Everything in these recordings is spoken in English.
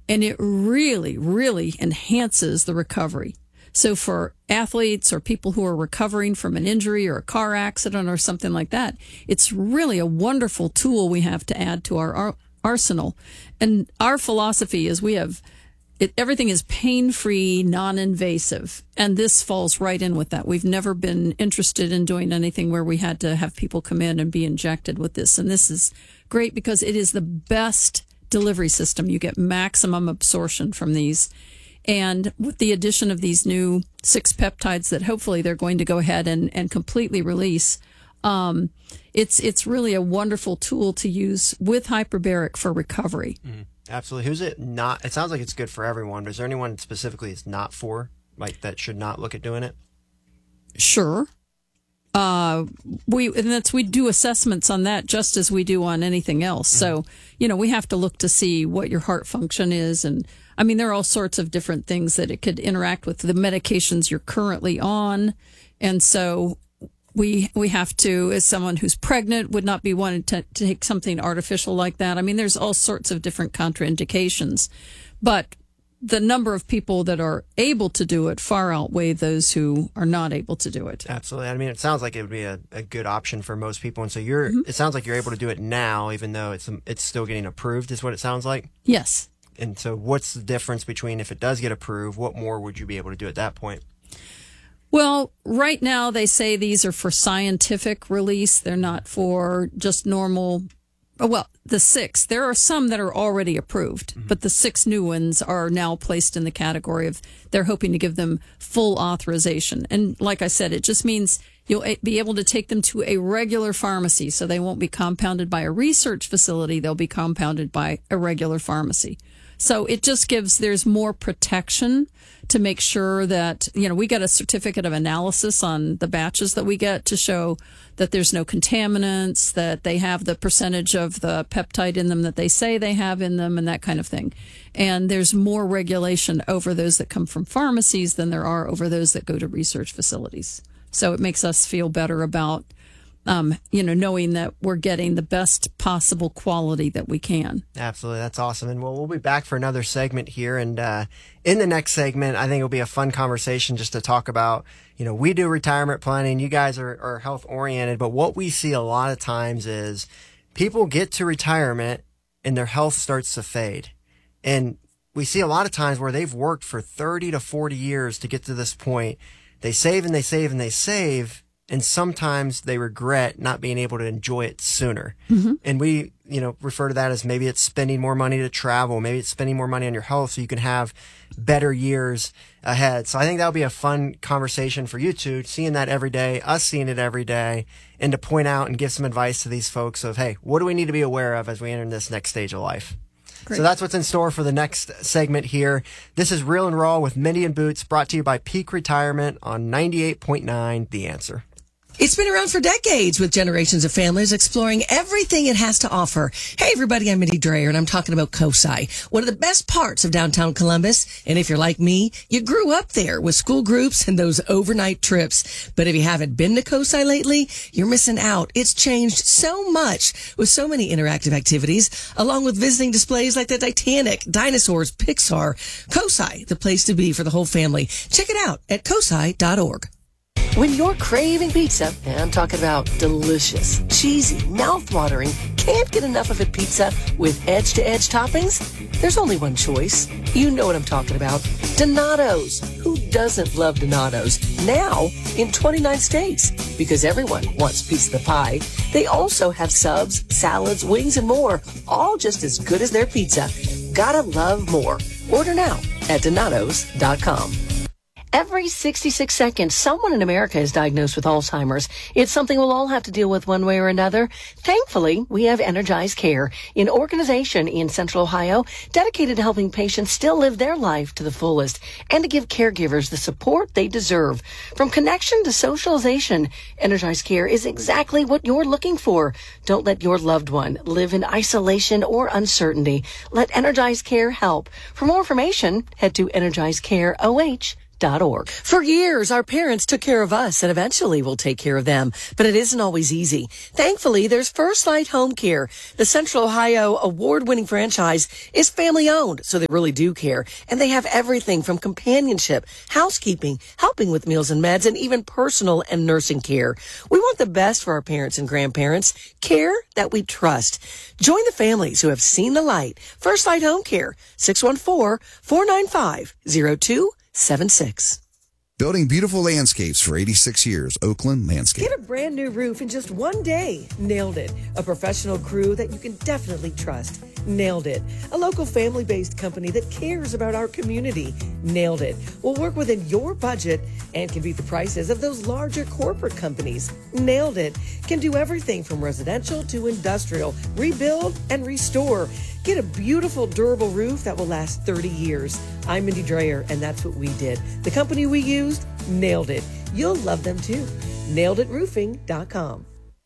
and it really, really enhances the recovery. So for athletes or people who are recovering from an injury or a car accident or something like that, it's really a wonderful tool we have to add to our arsenal. And our philosophy is everything is pain-free, non-invasive, and this falls right in with that. We've never been interested in doing anything where we had to have people come in and be injected with this, and this is great because it is the best delivery system. You get maximum absorption from these. And with the addition of these new 6 peptides that hopefully they're going to go ahead and completely release, it's really a wonderful tool to use with hyperbaric for recovery. Mm-hmm. Absolutely. Who's it not? It sounds like it's good for everyone, but is there anyone specifically it's not for, like that should not look at doing it? Sure. We do assessments on that just as we do on anything else. Mm-hmm. So, we have to look to see what your heart function is. And I mean, there are all sorts of different things that it could interact with the medications you're currently on. And so we have to, as someone who's pregnant, would not be wanting to take something artificial like that. I mean, there's all sorts of different contraindications, but the number of people that are able to do it far outweigh those who are not able to do it. Absolutely. I mean, it sounds like it would be a good option for most people. And so it sounds like you're able to do it now, even though it's still getting approved, is what it sounds like? Yes. And so what's the difference between if it does get approved, what more would you be able to do at that point? Well, right now they say these are for scientific release. They're not for just normal. Well, the 6, there are some that are already approved, but the 6 new ones are now placed in the category of they're hoping to give them full authorization. And like I said, it just means you'll be able to take them to a regular pharmacy. So they won't be compounded by a research facility. They'll be compounded by a regular pharmacy. So it just there's more protection to make sure that, we get a certificate of analysis on the batches that we get to show that there's no contaminants, that they have the percentage of the peptide in them that they say they have in them, and that kind of thing. And there's more regulation over those that come from pharmacies than there are over those that go to research facilities. So it makes us feel better about knowing that we're getting the best possible quality that we can. Absolutely. That's awesome. And we'll be back for another segment here. And in the next segment, I think it'll be a fun conversation just to talk about, we do retirement planning. You guys are health oriented. But what we see a lot of times is people get to retirement and their health starts to fade. And we see a lot of times where they've worked for 30 to 40 years to get to this point. They save and they save and they save. And sometimes they regret not being able to enjoy it sooner. Mm-hmm. And we, refer to that as maybe it's spending more money to travel. Maybe it's spending more money on your health so you can have better years ahead. So I think that'll be a fun conversation for you two, seeing that every day, us seeing it every day, and to point out and give some advice to these folks of, hey, what do we need to be aware of as we enter this next stage of life? Great. So that's what's in store for the next segment here. This is Real and Raw with Mindy and Boots, brought to you by Peak Retirement on 98.9 The Answer. It's been around for decades with generations of families exploring everything it has to offer. Hey, everybody, I'm Mindy Dreyer, and I'm talking about COSI, one of the best parts of downtown Columbus. And if you're like me, you grew up there with school groups and those overnight trips. But if you haven't been to COSI lately, you're missing out. It's changed so much with so many interactive activities, along with visiting displays like the Titanic, dinosaurs, Pixar. COSI, the place to be for the whole family. Check it out at COSI.org. When you're craving pizza, and I'm talking about delicious, cheesy, mouth-watering, can't get enough of it pizza with edge-to-edge toppings, there's only one choice. You know what I'm talking about. Donato's. Who doesn't love Donato's? Now in 29 states. Because everyone wants a piece of the pie. They also have subs, salads, wings, and more. All just as good as their pizza. Gotta love more. Order now at Donatos.com. Every 66 seconds, someone in America is diagnosed with Alzheimer's. It's something we'll all have to deal with one way or another. Thankfully, we have Energize Care, an organization in Central Ohio dedicated to helping patients still live their life to the fullest and to give caregivers the support they deserve. From connection to socialization, Energize Care is exactly what you're looking for. Don't let your loved one live in isolation or uncertainty. Let Energize Care help. For more information, head to EnergizeCareOH.com. FirstLightHomeCare.org. For years, our parents took care of us and eventually we'll take care of them. But it isn't always easy. Thankfully, there's First Light Home Care. The Central Ohio award-winning franchise is family-owned, so they really do care. And they have everything from companionship, housekeeping, helping with meals and meds, and even personal and nursing care. We want the best for our parents and grandparents. Care that we trust. Join the families who have seen the light. First Light Home Care, 614-495-0276. Building beautiful landscapes for 86 years. Oakland Landscape. Get a brand new roof in just one day. Nailed it. A professional crew that you can definitely trust. Nailed it. A local family-based company that cares about our community. Nailed it. Will work within your budget and can beat the prices of those larger corporate companies. Nailed it. Can do everything from residential to industrial. Rebuild and restore. Get a beautiful, durable roof that will last 30 years. I'm Mindy Dreyer, and that's what we did. The company we used, nailed it. You'll love them too. NailedItRoofing.com.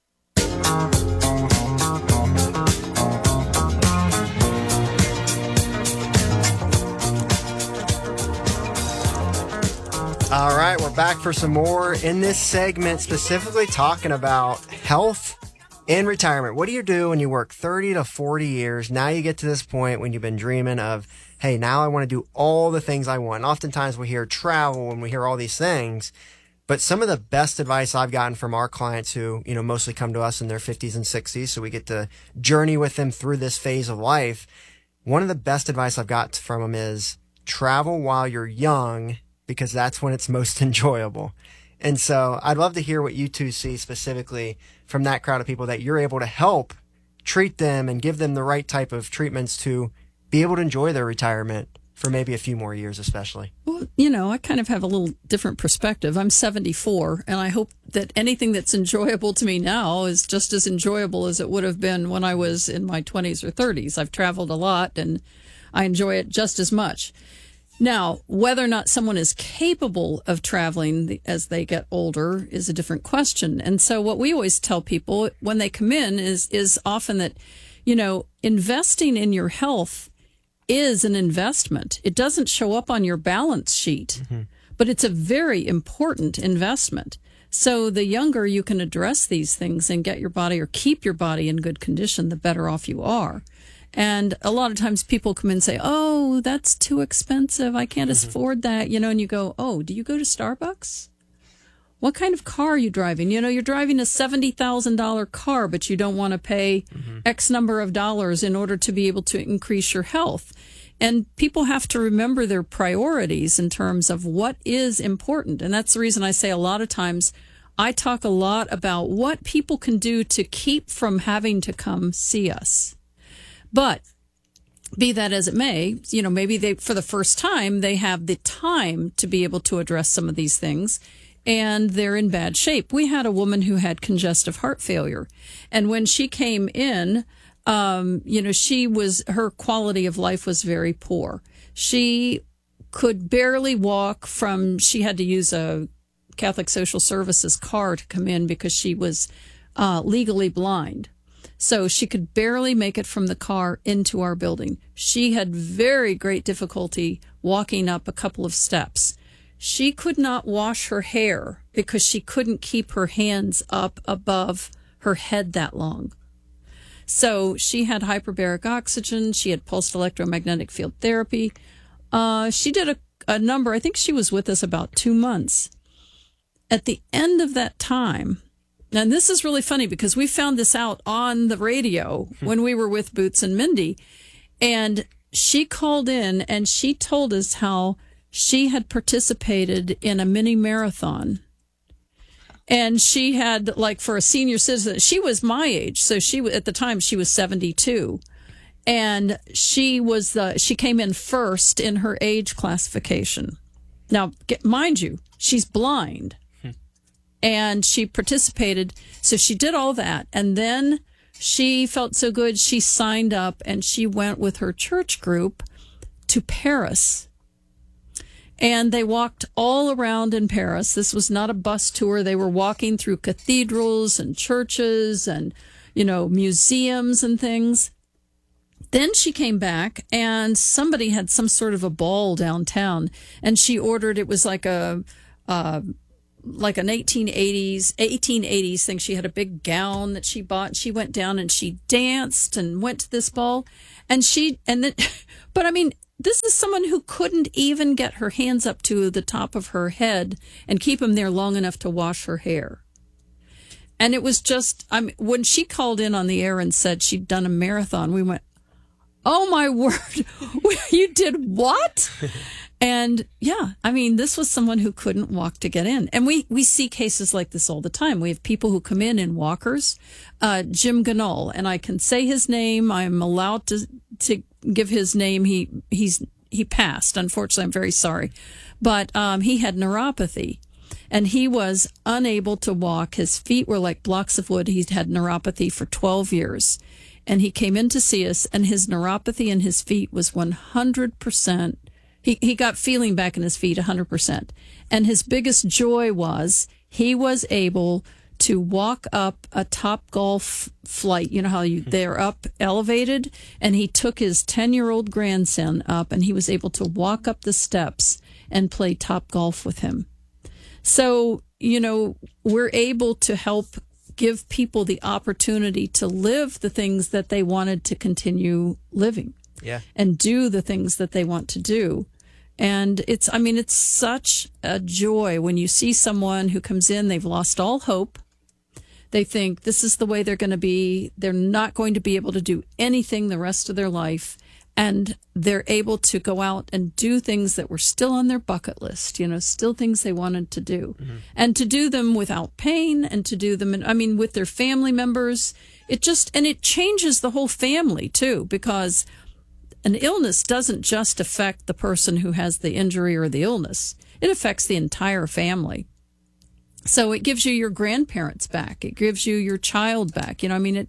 All right, we're back for some more in this segment, specifically talking about health in retirement. What do you do when you work 30 to 40 years? Now you get to this point when you've been dreaming of, hey, now I want to do all the things I want. And oftentimes we hear travel and we hear all these things, but some of the best advice I've gotten from our clients who, mostly come to us in their 50s and 60s, so we get to journey with them through this phase of life. One of the best advice I've got from them is travel while you're young, because that's when it's most enjoyable. And so I'd love to hear what you two see specifically from that crowd of people that you're able to help treat them and give them the right type of treatments to be able to enjoy their retirement for maybe a few more years, especially. Well, I kind of have a little different perspective. I'm 74, and I hope that anything that's enjoyable to me now is just as enjoyable as it would have been when I was in my 20s or 30s. I've traveled a lot, and I enjoy it just as much. Now, whether or not someone is capable of traveling as they get older is a different question. And so what we always tell people when they come in is often that, investing in your health is an investment. It doesn't show up on your balance sheet, but it's a very important investment. So the younger you can address these things and get your body or keep your body in good condition, the better off you are. And a lot of times people come in and say, oh, that's too expensive. I can't afford that. And you go, oh, do you go to Starbucks? What kind of car are you driving? You're driving a $70,000 car, but you don't want to pay X number of dollars in order to be able to increase your health. And people have to remember their priorities in terms of what is important. And that's the reason I say a lot of times I talk a lot about what people can do to keep from having to come see us. But be that as it may, maybe for the first time, they have the time to be able to address some of these things, and they're in bad shape. We had a woman who had congestive heart failure, and when she came in, her quality of life was very poor. She could barely walk she had to use a Catholic Social Services car to come in because she was legally blind. So she could barely make it from the car into our building. She had very great difficulty walking up a couple of steps. She could not wash her hair because she couldn't keep her hands up above her head that long. So she had hyperbaric oxygen. She had pulsed electromagnetic field therapy. She did a number. I think she was with us about 2 months. At the end of that time, and this is really funny because we found this out on the radio when we were with Boots and Mindy. And she called in and she told us how she had participated in a mini marathon. And she had, for a senior citizen, she was my age. So at the time, she was 72. And she came in first in her age classification. Now, mind you, she's blind. And she participated. So she did all that. And then she felt so good. She signed up and she went with her church group to Paris. And they walked all around in Paris. This was not a bus tour. They were walking through cathedrals and churches and, museums and things. Then she came back and somebody had some sort of a ball downtown and she ordered, it was like an 1880s thing. She had a big gown that she bought. She went down and she danced and went to this ball but I mean, this is someone who couldn't even get her hands up to the top of her head and keep them there long enough to wash her hair. And it was just, when she called in on the air and said she'd done a marathon, we went, oh my word, you did what? And yeah, I mean, this was someone who couldn't walk to get in. And we see cases like this all the time. We have people who come in walkers. Jim Ganol, and I can say his name. I'm allowed to give his name. He passed. Unfortunately, I'm very sorry. But he had neuropathy. And he was unable to walk. His feet were like blocks of wood. He'd had neuropathy for 12 years. And he came in to see us, and his neuropathy in his feet was 100%. He got feeling back in his feet 100%. And his biggest joy was he was able to walk up a Topgolf flight. You know how they're up elevated? And he took his 10-year-old grandson up, and he was able to walk up the steps and play Topgolf with him. So, we're able to help give people the opportunity to live the things that they wanted to continue living. Yeah. And do the things that they want to do. And it's such a joy when you see someone who comes in, they've lost all hope. They think this is the way they're going to be. They're not going to be able to do anything the rest of their life. And they're able to go out and do things that were still on their bucket list, still things they wanted to do. Mm-hmm. And to do them without pain and to do them, with their family members. It changes the whole family, too, because an illness doesn't just affect the person who has the injury or the illness. It affects the entire family. So it gives you your grandparents back. It gives you your child back.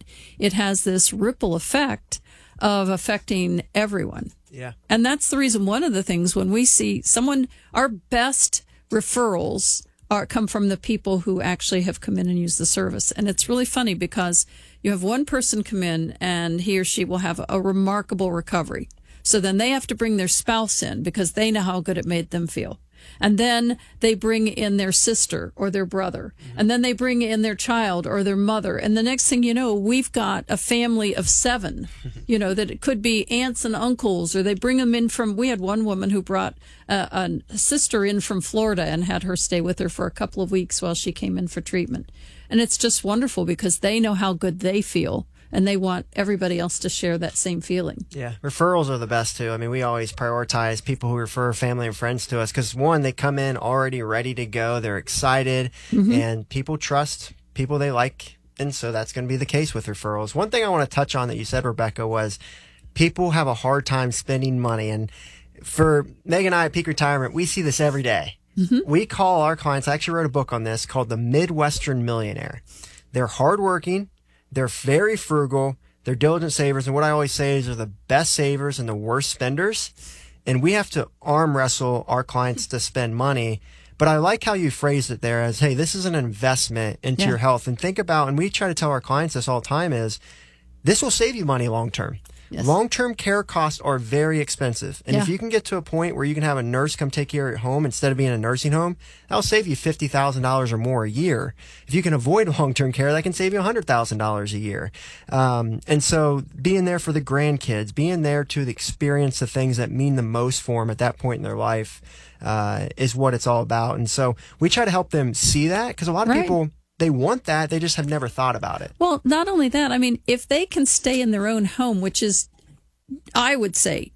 It has this ripple effect of affecting everyone. Yeah. And that's the reason, one of the things when we see someone, our best referrals come from the people who actually have come in and used the service. And it's really funny because you have one person come in and he or she will have a remarkable recovery. So then they have to bring their spouse in because they know how good it made them feel. And then they bring in their sister or their brother. Mm-hmm. And then they bring in their child or their mother. And the next thing you know, we've got a family of 7, that it could be aunts and uncles, or they bring them in we had one woman who brought a sister in from Florida and had her stay with her for a couple of weeks while she came in for treatment. And it's just wonderful because they know how good they feel. And they want everybody else to share that same feeling. Yeah, referrals are the best, too. We always prioritize people who refer family and friends to us because, one, they come in already ready to go. They're excited, and people trust people they like. And so that's going to be the case with referrals. One thing I want to touch on that you said, Rebecca, was people have a hard time spending money. And for Meg and I at Peak Retirement, we see this every day. Mm-hmm. We call our clients, I actually wrote a book on this called The Midwestern Millionaire. They're hardworking. They're very frugal. They're diligent savers. And what I always say is they're the best savers and the worst spenders. And we have to arm wrestle our clients to spend money. But I like how you phrased it there as, hey, this is an investment into your health. And think about, and we try to tell our clients this all the time, is this will save you money long term. Yes. Long-term care costs are very expensive. And if you can get to a point where you can have a nurse come take care of your home instead of being in a nursing home, that'll save you $50,000 or more a year. If you can avoid long-term care, that can save you $100,000 a year. And so being there for the grandkids, being there to experience the things that mean the most for them at that point in their life is what it's all about. And so we try to help them see that because a lot of people, they want that. They just have never thought about it. Well, not only that, if they can stay in their own home, which is, I would say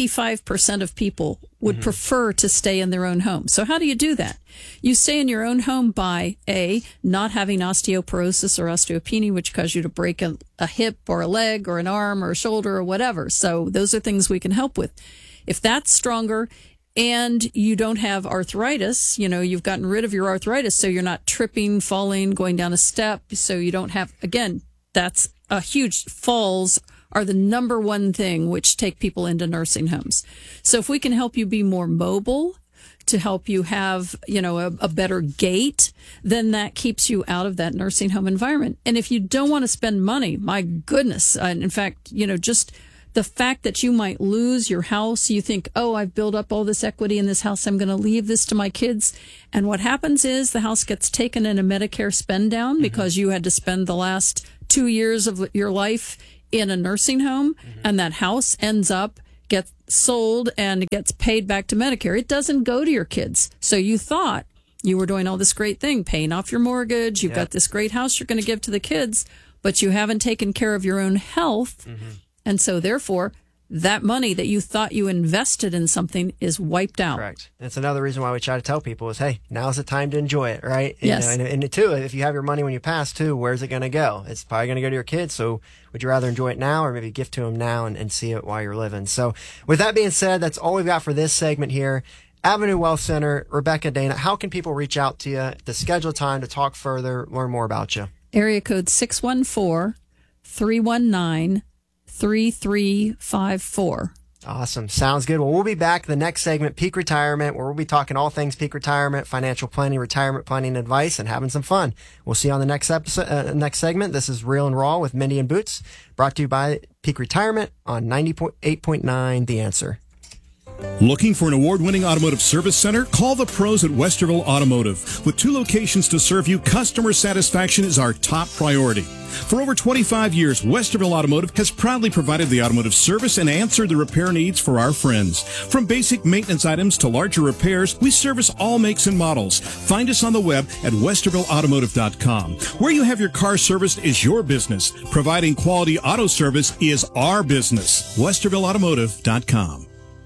95% of people would prefer to stay in their own home. So how do you do that? You stay in your own home by not having osteoporosis or osteopenia, which cause you to break a hip or a leg or an arm or a shoulder or whatever. So those are things we can help with. If that's stronger, and you don't have arthritis, you've gotten rid of your arthritis, so you're not tripping, falling, going down a step. So you don't have, again, that's a huge, falls are the number one thing which take people into nursing homes. So if we can help you be more mobile, to help you have, a better gait, then that keeps you out of that nursing home environment. And if you don't want to spend money, my goodness, in fact, just the fact that you might lose your house, you think, oh, I've built up all this equity in this house. I'm going to leave this to my kids. And what happens is the house gets taken in a Medicare spend down because you had to spend the last 2 years of your life in a nursing home, and that house ends up gets sold and gets paid back to Medicare. It doesn't go to your kids. So you thought you were doing all this great thing, paying off your mortgage. You've got this great house you're going to give to the kids, but you haven't taken care of your own health. And so therefore, that money that you thought you invested in something is wiped out. Correct. That's another reason why we try to tell people is, hey, now's the time to enjoy it, right? Yes. You know, and too, if you have your money when you pass too, where's it going to go? It's probably going to go to your kids. So would you rather enjoy it now or maybe gift to them now and see it while you're living? So with that being said, that's all we've got for this segment here. Avenue Wealth Center, Rebecca, Dana, how can people reach out to you to schedule time to talk further, learn more about you? Area code 614-319-3354. Awesome. Sounds good. Well, we'll be back the next segment, Peak Retirement, where we'll be talking all things peak retirement, financial planning, retirement planning advice, and having some fun. We'll see you on the next episode, next segment. This is Real and Raw with Mindy and Boots, brought to you by Peak Retirement on 98.9 The Answer. Looking for an award-winning automotive service center? Call the pros at Westerville Automotive. With 2 locations to serve you, customer satisfaction is our top priority. For over 25 years, Westerville Automotive has proudly provided the automotive service and answered the repair needs for our friends. From basic maintenance items to larger repairs, we service all makes and models. Find us on the web at westervilleautomotive.com. Where you have your car serviced is your business. Providing quality auto service is our business. westervilleautomotive.com.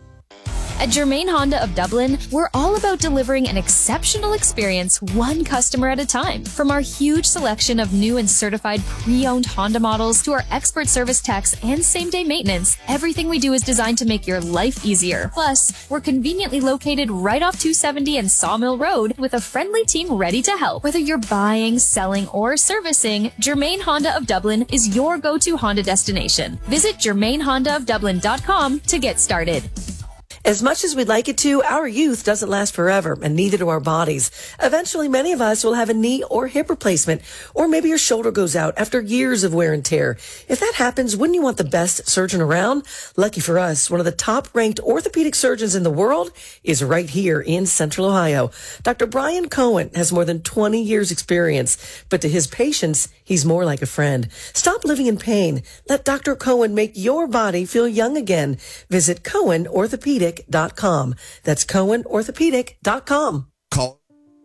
At Germain Honda of Dublin, we're all about delivering an exceptional experience one customer at a time. From our huge selection of new and certified pre-owned Honda models to our expert service techs and same-day maintenance, everything we do is designed to make your life easier. Plus, we're conveniently located right off 270 and Sawmill Road with a friendly team ready to help. Whether you're buying, selling, or servicing, Germain Honda of Dublin is your go-to Honda destination. Visit GermainHondaofDublin.com to get started. As much as we'd like it to, our youth doesn't last forever, and neither do our bodies. Eventually, many of us will have a knee or hip replacement, or maybe your shoulder goes out after years of wear and tear. If that happens, wouldn't you want the best surgeon around? Lucky for us, one of the top-ranked orthopedic surgeons in the world is right here in Central Ohio. Dr. Brian Cohen has more than 20 years' experience, but to his patients, he's more like a friend. Stop living in pain. Let Dr. Cohen make your body feel young again. Visit CohenOrthopedic.com. That's CohenOrthopedic.com. Call.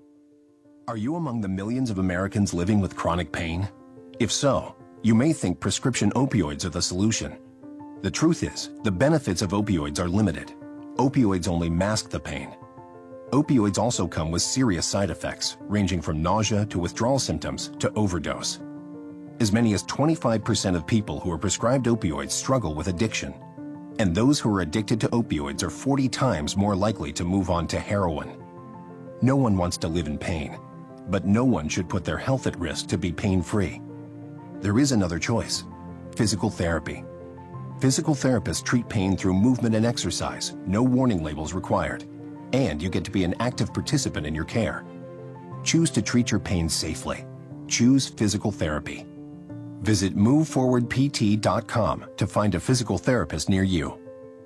Are you among the millions of Americans living with chronic pain? If so, you may think prescription opioids are the solution. The truth is, the benefits of opioids are limited. Opioids only mask the pain. Opioids also come with serious side effects, ranging from nausea to withdrawal symptoms to overdose. As many as 25% of people who are prescribed opioids struggle with addiction. And those who are addicted to opioids are 40 times more likely to move on to heroin. No one wants to live in pain, but no one should put their health at risk to be pain-free. There is another choice: physical therapy. Physical therapists treat pain through movement and exercise, no warning labels required, and you get to be an active participant in your care. Choose to treat your pain safely. Choose physical therapy. Visit moveforwardpt.com to find a physical therapist near you.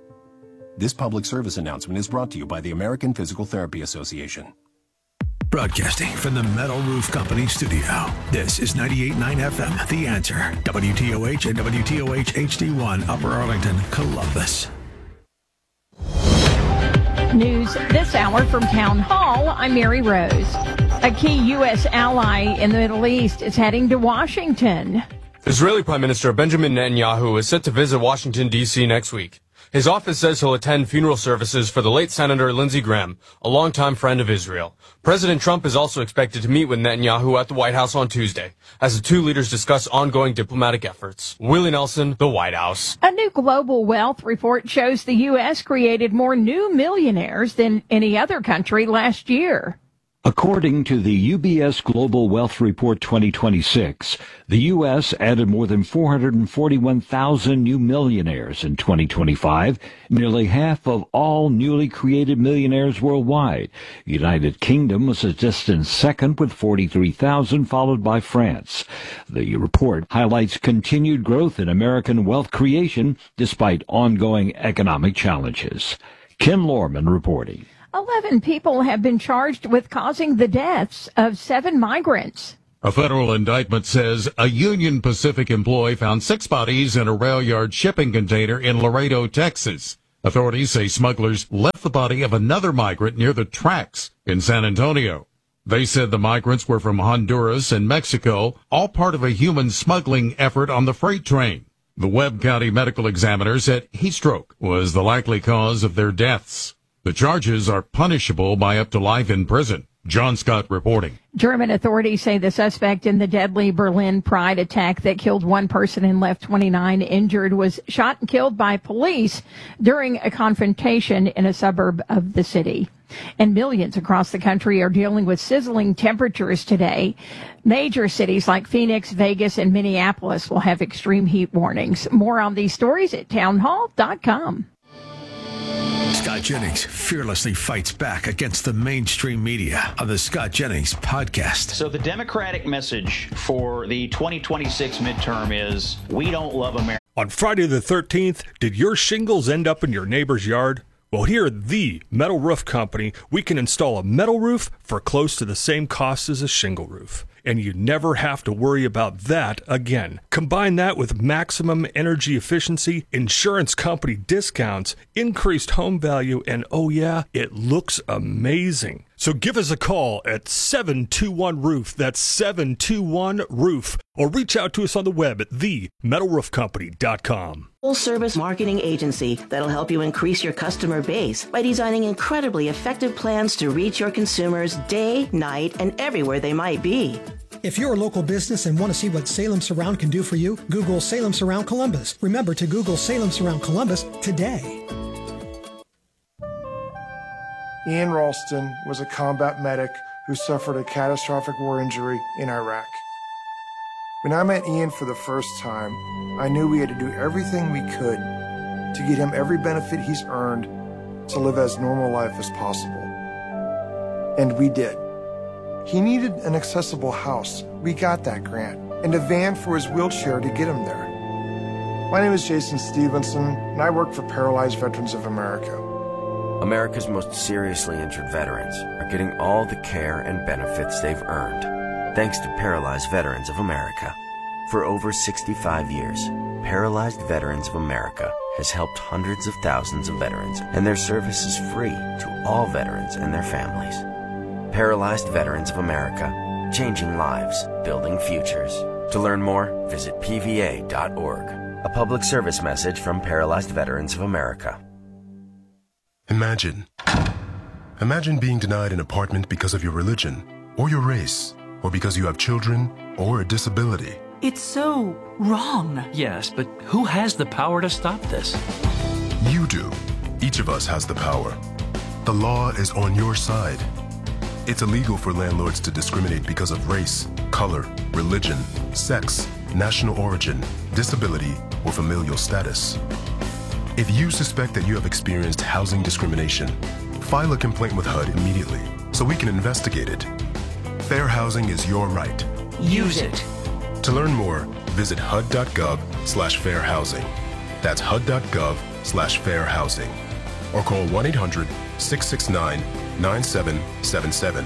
This public service announcement is brought to you by the American Physical Therapy Association. Broadcasting from the Metal Roof Company studio. This is 98.9 FM, The Answer. WTOH and WTOH HD1, Upper Arlington, Columbus. News this hour from Town Hall. I'm Mary Rose. A key U.S. ally in the Middle East is heading to Washington. Israeli Prime Minister Benjamin Netanyahu is set to visit Washington, D.C. next week. His office says he'll attend funeral services for the late Senator Lindsey Graham, a longtime friend of Israel. President Trump is also expected to meet with Netanyahu at the White House on Tuesday, as the two leaders discuss ongoing diplomatic efforts. Willie Nelson, the White House. A new global wealth report shows the U.S. created more new millionaires than any other country last year. According to the UBS Global Wealth Report 2026, the U.S. added more than 441,000 new millionaires in 2025, nearly half of all newly created millionaires worldwide. United Kingdom was a distant second with 43,000, followed by France. The report highlights continued growth in American wealth creation despite ongoing economic challenges. Ken Lorman reporting. 11 people have been charged with causing the deaths of 7 migrants. A federal indictment says a Union Pacific employee found 6 bodies in a rail yard shipping container in Laredo, Texas. Authorities say smugglers left the body of another migrant near the tracks in San Antonio. They said the migrants were from Honduras and Mexico, all part of a human smuggling effort on the freight train. The Webb County medical examiner said heat stroke was the likely cause of their deaths. The charges are punishable by up to life in prison. John Scott reporting. German authorities say the suspect in the deadly Berlin Pride attack that killed 1 person and left 29 injured was shot and killed by police during a confrontation in a suburb of the city. And millions across the country are dealing with sizzling temperatures today. Major cities like Phoenix, Vegas, and Minneapolis will have extreme heat warnings. More on these stories at townhall.com. Scott Jennings fearlessly fights back against the mainstream media on the Scott Jennings podcast. So the Democratic message for the 2026 midterm is, we don't love America. On Friday the 13th, did your shingles end up in your neighbor's yard? Well, here at the Metal Roof Company, we can install a metal roof for close to the same cost as a shingle roof. And you never have to worry about that again. Combine that with maximum energy efficiency, insurance company discounts, increased home value, and oh yeah, it looks amazing. So give us a call at 721-ROOF. That's 721-ROOF. Or reach out to us on the web at themetalroofcompany.com. Full-service marketing agency that'll help you increase your customer base by designing incredibly effective plans to reach your consumers day, night, and everywhere they might be. If you're a local business and want to see what Salem Surround can do for you, Google Salem Surround Columbus. Remember to Google Salem Surround Columbus today. Ian Ralston was a combat medic who suffered a catastrophic war injury in Iraq. When I met Ian for the first time, I knew we had to do everything we could to get him every benefit he's earned to live as normal life as possible. And we did. He needed an accessible house. We got that grant. And a van for his wheelchair to get him there. My name is Jason Stevenson, and I work for Paralyzed Veterans of America. America's most seriously injured veterans are getting all the care and benefits they've earned, thanks to Paralyzed Veterans of America. For over 65 years, Paralyzed Veterans of America has helped hundreds of thousands of veterans, and their service is free to all veterans and their families. Paralyzed Veterans of America, changing lives, building futures. To learn more, visit pva.org. A public service message from Paralyzed Veterans of America. Imagine being denied an apartment because of your religion, or your race, or because you have children, or a disability. It's so wrong. Yes, but who has the power to stop this? You do. Each of us has the power. The law is on your side. It's illegal for landlords to discriminate because of race, color, religion, sex, national origin, disability, or familial status. If you suspect that you have experienced housing discrimination, file a complaint with HUD immediately so we can investigate it. Fair housing is your right. Use it. To learn more, visit hud.gov/fairhousing. That's hud.gov/fairhousing. Or call 1-800-669-9777.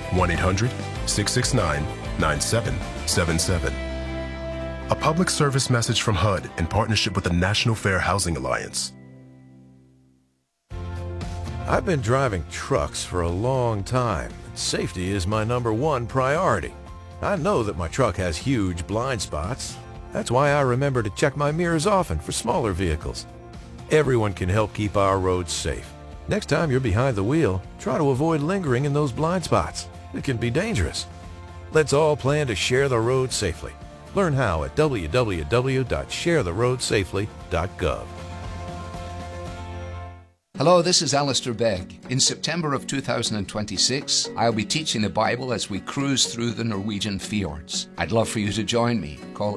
1-800-669-9777. A public service message from HUD in partnership with the National Fair Housing Alliance. I've been driving trucks for a long time. Safety is my #1 priority. I know that my truck has huge blind spots. That's why I remember to check my mirrors often for smaller vehicles. Everyone can help keep our roads safe. Next time you're behind the wheel, try to avoid lingering in those blind spots. It can be dangerous. Let's all plan to share the road safely. Learn how at www.sharetheroadsafely.gov. Hello, this is Alistair Begg. In September of 2026, I'll be teaching the Bible as we cruise through the Norwegian fjords. I'd love for you to join me. Call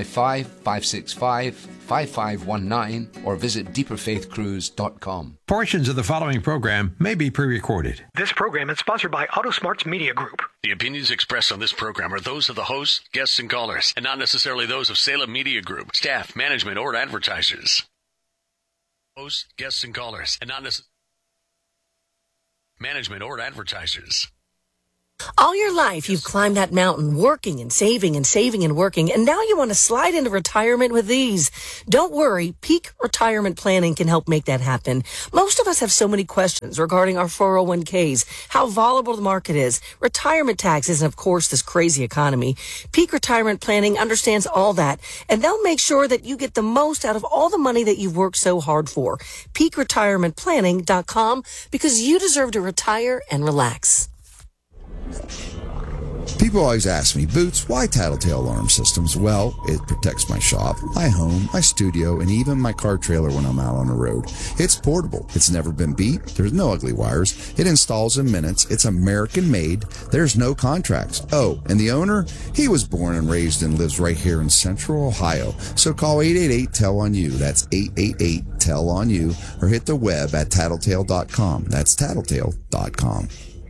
855-565-5519 or visit deeperfaithcruise.com. Portions of the following program may be pre-recorded. This program is sponsored by AutoSmarts Media Group. The opinions expressed on this program are those of the hosts, guests, and callers, and not necessarily those of Salem Media Group, staff, management, or advertisers. Hosts, guests, and callers, and not necessarily management or advertisers. All your life, you've climbed that mountain, working and saving and saving and working, and now you want to slide into retirement with ease. Don't worry, Peak Retirement Planning can help make that happen. Most of us have so many questions regarding our 401ks, how volatile the market is, retirement taxes, and of course, this crazy economy. Peak Retirement Planning understands all that, and they'll make sure that you get the most out of all the money that you've worked so hard for. PeakRetirementPlanning.com, because you deserve to retire and relax. People always ask me, Boots, why Tattletale Alarm Systems? Well, it protects my shop, my home, my studio, and even my car trailer when I'm out on the road. It's portable. It's never been beat. There's no ugly wires. It installs in minutes. It's American made. There's no contracts. Oh, and the owner? He was born and raised and lives right here in Central Ohio. So call 888-TELL-ON-YOU. That's 888-TELL-ON-YOU, or hit the web at tattletale.com. That's tattletale.com.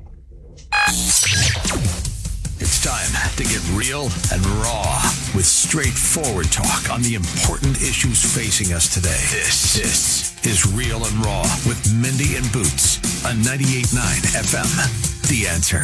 It's time to get real and raw with straightforward talk on the important issues facing us today. This is Real and Raw with Mindy and Boots on 98.9 FM. The Answer.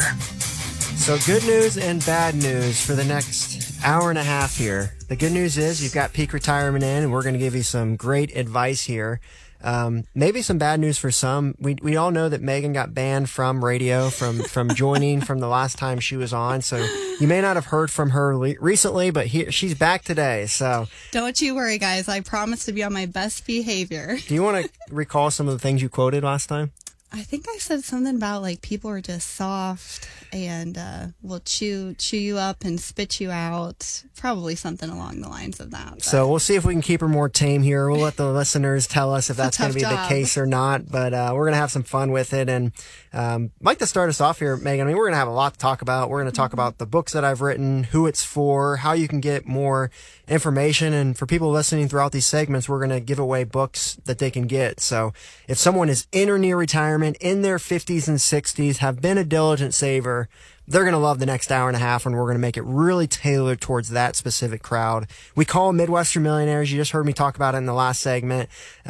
So good news and bad news for the next hour and a half here. The good news is you've got Peak Retirement in, and we're going to give you some great advice here. Maybe some bad news for some. We all know that Megan got banned from radio, from joining from the last time she was on. So you may not have heard from her recently, but she's back today. So don't you worry, guys. I promise to be on my best behavior. Do you want to recall some of the things you quoted last time? I think I said something about like people are just soft and will chew you up and spit you out. Probably something along the lines of that. But. So we'll see if we can keep her more tame here. We'll let the listeners tell us if that's going to be the case or not. But we're going to have some fun with it. And I'd like to start us off here, Megan. I mean, we're going to have a lot to talk about. We're going to talk about the books that I've written, who it's for, how you can get more information. And for people listening throughout these segments, we're going to give away books that they can get. So if someone is in or near retirement, in their 50s and 60s, have been a diligent saver, they're going to love the next hour and a half, and we're going to make it really tailored towards that specific crowd. We call them Midwestern millionaires. You just heard me talk about it in the last segment.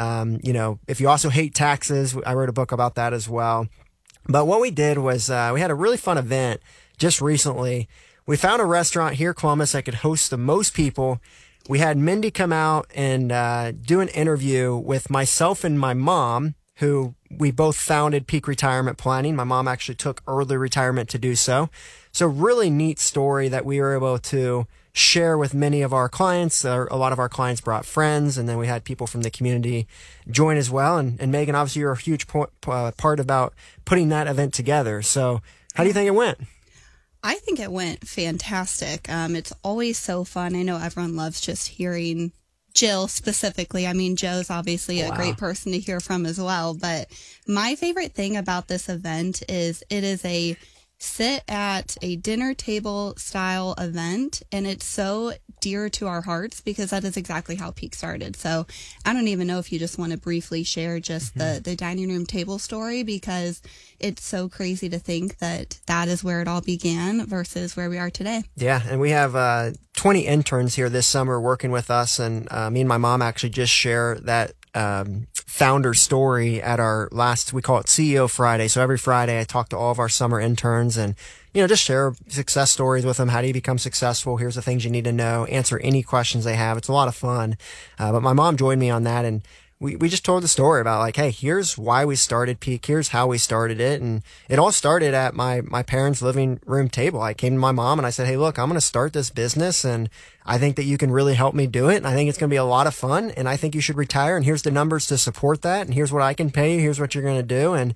If you also hate taxes, I wrote a book about that as well. But what we did was we had a really fun event just recently. We found a restaurant here in Columbus that could host the most people. We had Mindy come out and do an interview with myself and my mom, who we both founded Peak Retirement Planning. My mom actually took early retirement to do so. So really neat story that we were able to share with many of our clients. A lot of our clients brought friends, and then we had people from the community join as well. And Megan, obviously you're a huge part about putting that event together. So how do you think it went? I think it went fantastic. It's always so fun. I know everyone loves just hearing Jill specifically. I mean, Joe's obviously a great person to hear from as well. But my favorite thing about this event is it is a sit at a dinner table style event, and it's so dear to our hearts because that is exactly how Peak started. So I don't even know if you just want to briefly share just the dining room table story, because it's so crazy to think that that is where it all began versus where we are today. Yeah, and we have 20 interns here this summer working with us, and me and my mom actually just share that founder story at our last, we call it CEO Friday. So every Friday I talk to all of our summer interns and, just share success stories with them. How do you become successful? Here's the things you need to know. Answer any questions they have. It's a lot of fun. But my mom joined me on that, and we just told the story about like, hey, here's why we started Peak. Here's how we started it. And it all started at my parents' living room table. I came to my mom and I said, hey, look, I'm going to start this business, and I think that you can really help me do it. And I think it's going to be a lot of fun, and I think you should retire. And here's the numbers to support that. And here's what I can pay you. Here's what you're going to do. And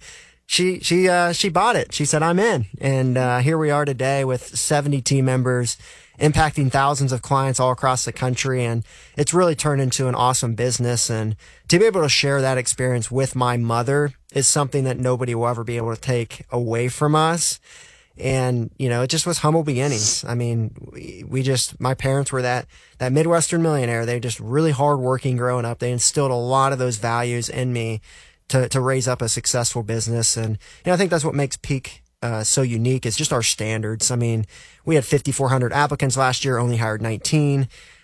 she bought it. She said, I'm in. And here we are today with 70 team members impacting thousands of clients all across the country. And it's really turned into an awesome business. And to be able to share that experience with my mother is something that nobody will ever be able to take away from us. And, it just was humble beginnings. I mean, my parents were that Midwestern millionaire. They were just really hardworking growing up. They instilled a lot of those values in me to raise up a successful business. And, I think that's what makes Peak so unique is just our standards. I mean, we had 5,400 applicants last year, only hired 19.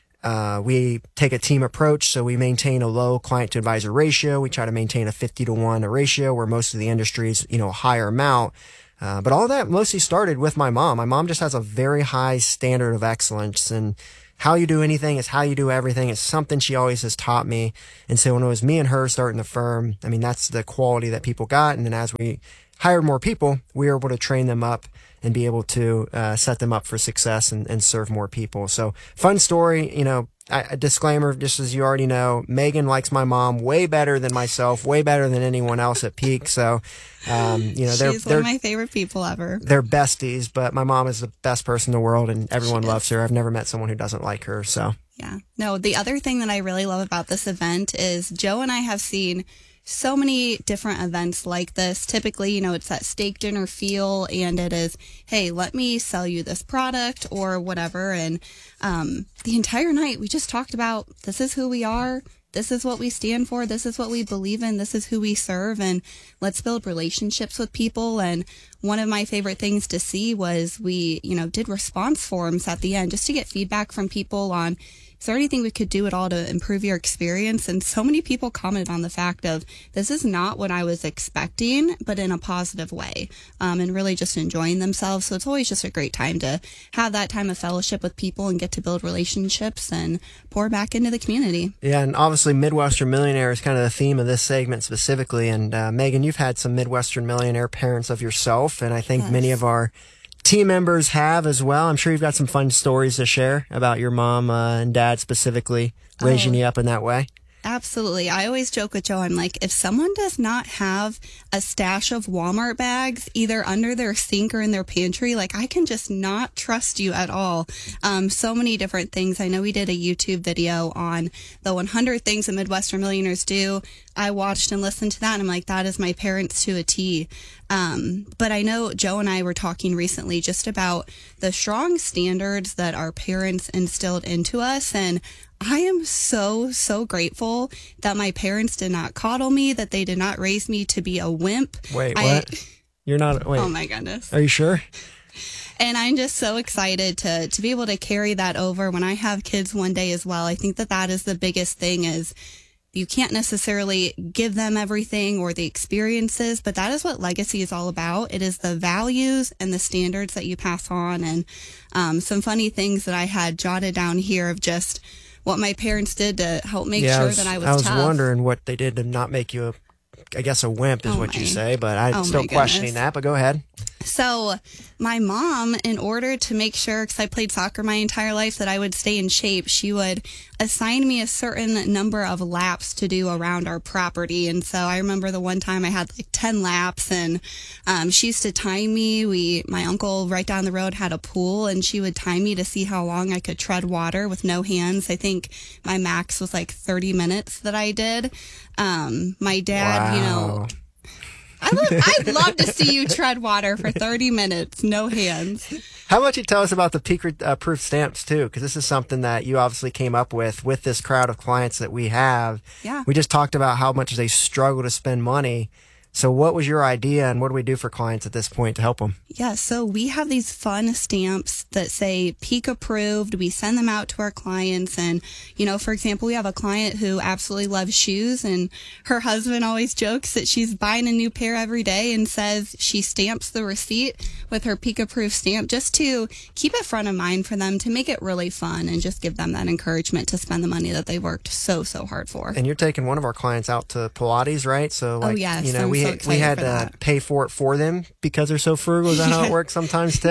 We take a team approach, so we maintain a low client to advisor ratio. We try to maintain a 50-to-1 ratio where most of the industry is, a higher amount. But all that mostly started with my mom. My mom just has a very high standard of excellence, and how you do anything is how you do everything. It's something she always has taught me. And so when it was me and her starting the firm, I mean, that's the quality that people got. And then as we hired more people, we were able to train them up and be able to set them up for success and serve more people. So fun story, a disclaimer, just as you already know, Megan likes my mom way better than myself, way better than anyone else at Peak. So, she's one of my favorite people ever. They're besties, but my mom is the best person in the world and everyone loves her. I've never met someone who doesn't like her. So, yeah. No, the other thing that I really love about this event is Joe and I have seen so many different events like this. Typically, it's that steak dinner feel, and it is, hey, let me sell you this product or whatever. And the entire night, we just talked about this is who we are. This is what we stand for. This is what we believe in. This is who we serve. And let's build relationships with people. And one of my favorite things to see was we, did response forms at the end just to get feedback from people on, is there anything we could do at all to improve your experience? And so many people commented on the fact of, this is not what I was expecting, but in a positive way, and really just enjoying themselves. So it's always just a great time to have that time of fellowship with people and get to build relationships and pour back into the community. Yeah, and obviously Midwestern Millionaire is kind of the theme of this segment specifically. And Megan, you've had some Midwestern Millionaire parents of yourself, and I think many of our team members have as well. I'm sure you've got some fun stories to share about your mom and dad specifically raising you up in that way. Absolutely. I always joke with Joe, I'm like, if someone does not have a stash of Walmart bags either under their sink or in their pantry, I can just not trust you at all. So many different things. I know we did a YouTube video on the 100 things that Midwestern millionaires do. I watched and listened to that, and I'm like, that is my parents to a T. But I know Joe and I were talking recently just about the strong standards that our parents instilled into us, and I am so, so grateful that my parents did not coddle me, that they did not raise me to be a wimp. Wait, what? You're not, wait. Oh my goodness. Are you sure? And I'm just so excited to be able to carry that over when I have kids one day as well. I think that is the biggest thing is you can't necessarily give them everything or the experiences, but that is what legacy is all about. It is the values and the standards that you pass on. And some funny things that I had jotted down here of just what my parents did to help make sure that I was tough. I was wondering what they did to not make you a wimp is what you say, but I'm still questioning that, but go ahead. So my mom, in order to make sure, because I played soccer my entire life, that I would stay in shape, she would assign me a certain number of laps to do around our property. And so I remember the one time I had 10 laps, and she used to time me. My uncle right down the road had a pool, and she would time me to see how long I could tread water with no hands. I think my max was 30 minutes that I did. My dad, wow. I'd love to see you tread water for 30 minutes, no hands. How about you tell us about the Peak Proof stamps too? Because this is something that you obviously came up with this crowd of clients that we have. Yeah. We just talked about how much they struggle to spend money. So what was your idea, and what do we do for clients at this point to help them? Yeah, so we have these fun stamps that say Peak approved. We send them out to our clients. And, for example, we have a client who absolutely loves shoes, and her husband always jokes that she's buying a new pair every day and says she stamps the receipt with her Peak approved stamp just to keep it front of mind for them, to make it really fun and just give them that encouragement to spend the money that they worked so, so hard for. And you're taking one of our clients out to Pilates, right? So, yes, we had to pay for it for them because they're so frugal. Is that how it works sometimes too?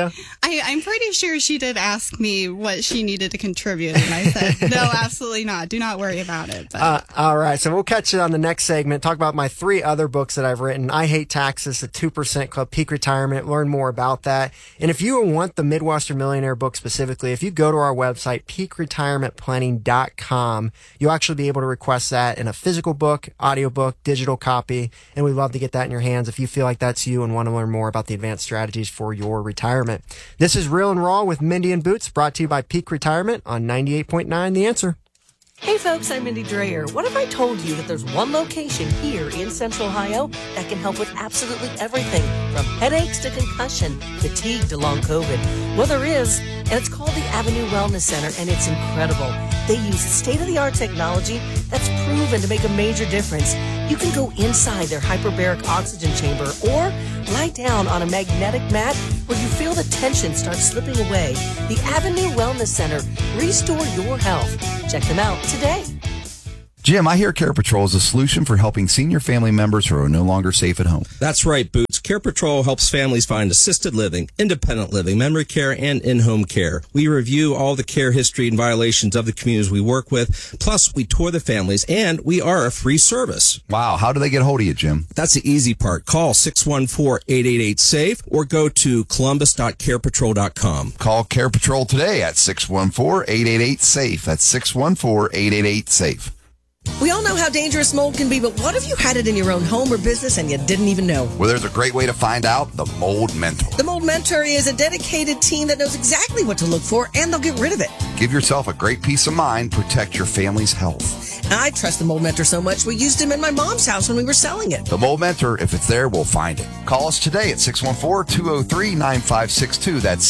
I'm pretty sure she did ask me what she needed to contribute, and I said, no, absolutely not. Do not worry about it. But. All right, so we'll catch you on the next segment. Talk about my 3 other books that I've written. I Hate Taxes, The 2% Club, Peak Retirement. Learn more about that. And if you want the Midwestern Millionaire book specifically, if you go to our website, peakretirementplanning.com, you'll actually be able to request that in a physical book, audiobook, digital copy, and we'd love to get that in your hands if you feel like that's you and want to learn more about the advanced strategies for your retirement. This is Real and Raw with Mindy and Boots, brought to you by Peak Retirement on 98.9 The Answer. Hey folks, I'm Mindy Dreyer. What if I told you that there's one location here in Central Ohio that can help with absolutely everything from headaches to concussion, fatigue to long COVID? Well, there is, and it's called the Avenue Wellness Center, and it's incredible. They use state-of-the-art technology that's proven to make a major difference. You can go inside their hyperbaric oxygen chamber or lie down on a magnetic mat where you feel the tension start slipping away. The Avenue Wellness Center. Restore your health. Check them out today. Jim, I hear Care Patrol is a solution for helping senior family members who are no longer safe at home. That's right, Boots. Care Patrol helps families find assisted living, independent living, memory care, and in-home care. We review all the care history and violations of the communities we work with. Plus, we tour the families, and we are a free service. Wow. How do they get a hold of you, Jim? That's the easy part. Call 614-888-SAFE or go to columbus.carepatrol.com. Call Care Patrol today at 614-888-SAFE. That's 614-888-SAFE. We all know how dangerous mold can be, but what if you had it in your own home or business and you didn't even know? Well, there's a great way to find out. The Mold Mentor. The Mold Mentor is a dedicated team that knows exactly what to look for, and they'll get rid of it. Give yourself a great peace of mind. Protect your family's health. I trust the Mold Mentor so much, we used him in my mom's house when we were selling it. The Mold Mentor, if it's there, we'll find it. Call us today at 614-203-9562. That's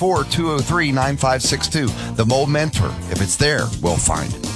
614-203-9562. The Mold Mentor, if it's there, we'll find it.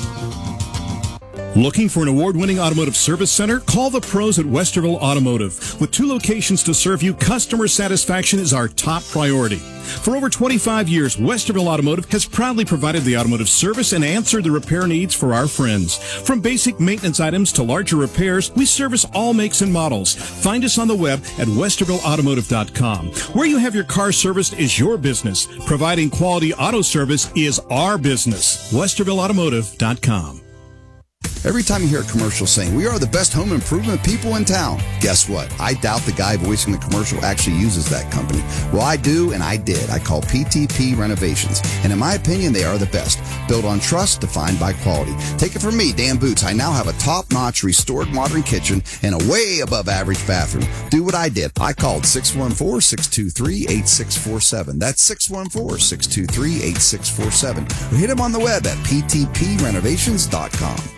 Looking for an award-winning automotive service center? Call the pros at Westerville Automotive. With 2 locations to serve you, customer satisfaction is our top priority. For over 25 years, Westerville Automotive has proudly provided the automotive service and answered the repair needs for our friends. From basic maintenance items to larger repairs, we service all makes and models. Find us on the web at westervilleautomotive.com. Where you have your car serviced is your business. Providing quality auto service is our business. westervilleautomotive.com. Every time you hear a commercial saying, we are the best home improvement people in town, guess what? I doubt the guy voicing the commercial actually uses that company. Well, I do, and I did. I call PTP Renovations. And in my opinion, they are the best. Built on trust, defined by quality. Take it from me, Dan Boots. I now have a top-notch restored modern kitchen and a way above average bathroom. Do what I did. I called 614-623-8647. That's 614-623-8647. Or hit them on the web at ptprenovations.com.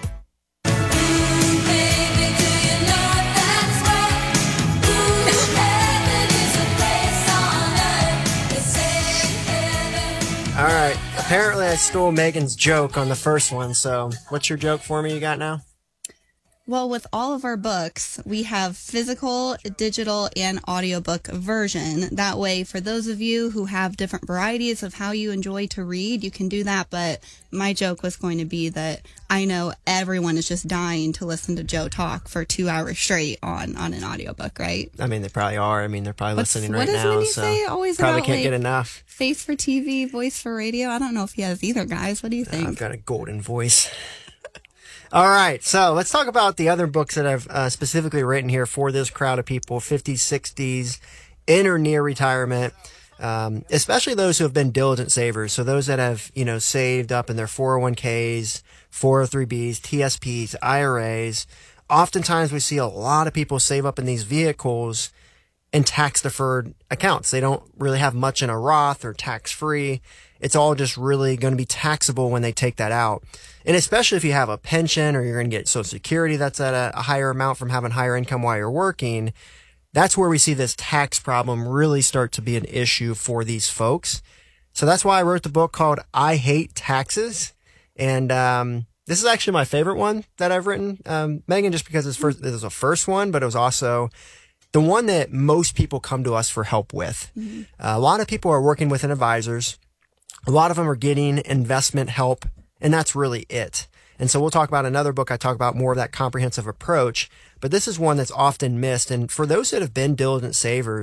All right. Apparently, I stole Megan's joke on the first one. So, what's your joke for me you got now? Well, with all of our books, we have physical, digital, and audiobook version. That way, for those of you who have different varieties of how you enjoy to read, you can do that. But my joke was going to be that I know everyone is just dying to listen to Joe talk for 2 hours straight on an audiobook, right? I mean, they probably are. I mean, they're probably listening right now. What does Mindy say? Always probably about, can't get enough. Face for TV, voice for radio. I don't know if he has either, guys. What do you think? I've got a golden voice. All right, so let's talk about the other books that I've specifically written here for this crowd of people, 50s, 60s, in or near retirement, especially those who have been diligent savers. So those that have, saved up in their 401ks, 403bs, TSPs, IRAs. Oftentimes we see a lot of people save up in these vehicles in tax-deferred accounts. They don't really have much in a Roth or tax-free. It's all just really going to be taxable when they take that out. And especially if you have a pension or you're going to get Social Security that's at a higher amount from having higher income while you're working, that's where we see this tax problem really start to be an issue for these folks. So that's why I wrote the book called I Hate Taxes. And this is actually my favorite one that I've written, Megan, just because it was a first one, but it was also the one that most people come to us for help with. Mm-hmm. A lot of people are working with advisors. A lot of them are getting investment help, and that's really it. And so we'll talk about another book. I talk about more of that comprehensive approach, but this is one that's often missed. And for those that have been diligent savers,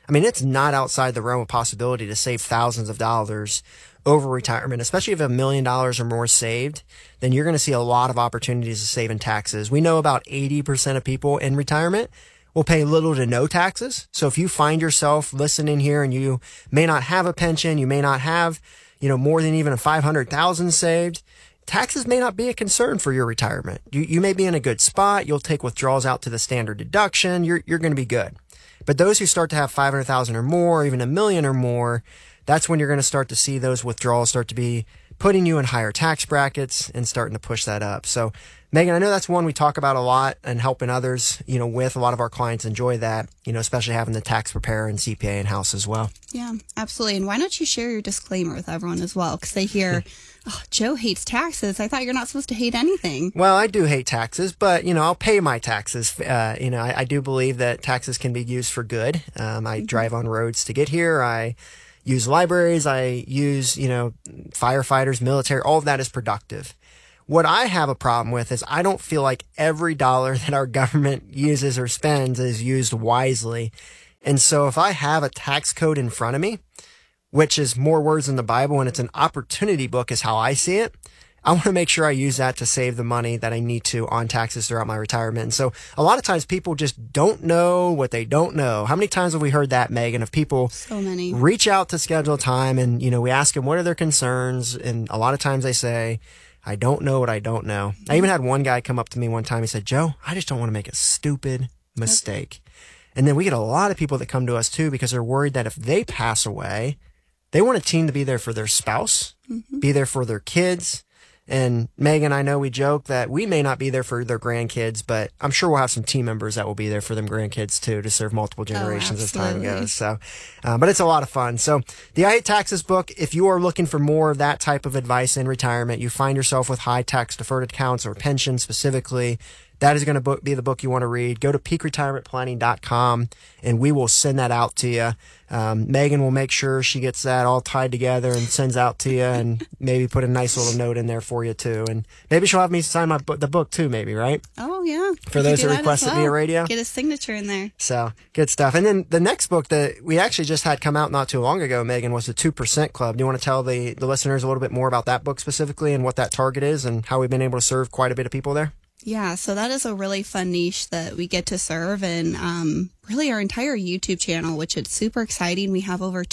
I mean, it's not outside the realm of possibility to save thousands of dollars over retirement, especially if you have $1 million or more saved, then you're going to see a lot of opportunities to save in taxes. We know about 80% of people in retirement will pay little to no taxes. So if you find yourself listening here and you may not have a pension, you may not have, more than even a $500,000 saved, taxes may not be a concern for your retirement. You may be in a good spot. You'll take withdrawals out to the standard deduction. You're going to be good. But those who start to have 500,000 or more, even $1 million or more, that's when you're going to start to see those withdrawals start to be putting you in higher tax brackets and starting to push that up. So, Megan, I know that's one we talk about a lot and helping others, with. A lot of our clients enjoy that, especially having the tax preparer and CPA in-house as well. Yeah, absolutely. And why don't you share your disclaimer with everyone as well? Because they hear, oh, Joe hates taxes. I thought you're not supposed to hate anything. Well, I do hate taxes, but, I'll pay my taxes. I do believe that taxes can be used for good. I drive on roads to get here. I use libraries, I use, firefighters, military, all of that is productive. What I have a problem with is I don't feel like every dollar that our government uses or spends is used wisely. And so if I have a tax code in front of me, which is more words in the Bible and it's an opportunity book is how I see it, I want to make sure I use that to save the money that I need to on taxes throughout my retirement. And so a lot of times people just don't know what they don't know. How many times have we heard that, Megan, of people reach out to schedule time and, we ask them what are their concerns. And a lot of times they say, I don't know what I don't know. I even had one guy come up to me one time. He said, Joe, I just don't want to make a stupid mistake. And then we get a lot of people that come to us too because they're worried that if they pass away, they want a team to be there for their spouse, be there for their kids. And Megan, I know we joke that we may not be there for their grandkids, but I'm sure we'll have some team members that will be there for them grandkids too to serve multiple generations as time goes. So, but it's a lot of fun. So the I Hate Taxes book, if you are looking for more of that type of advice in retirement, you find yourself with high tax deferred accounts or pensions specifically, that is going to be the book you want to read. Go to peakretirementplanning.com and we will send that out to you. Megan will make sure she gets that all tied together and sends out to you and maybe put a nice little note in there for you too. And maybe she'll have me sign the book too, maybe, right? Oh, yeah. For those who requested via radio. Get a signature in there. So good stuff. And then the next book that we actually just had come out not too long ago, Megan, was the 2% Club. Do you want to tell the listeners a little bit more about that book specifically and what that target is and how we've been able to serve quite a bit of people there? Yeah, so that is a really fun niche that we get to serve, and really our entire YouTube channel, which is super exciting. We have over